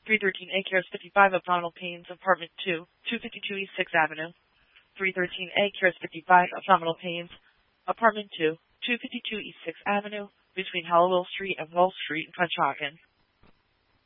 313A, Keras 55, abdominal pains, apartment 2, 252 East 6th Avenue. 313A, Keras 55, abdominal pains, apartment 2, 252 East 6th Avenue, between Hallowell Street and Wells Street in Conshohocken.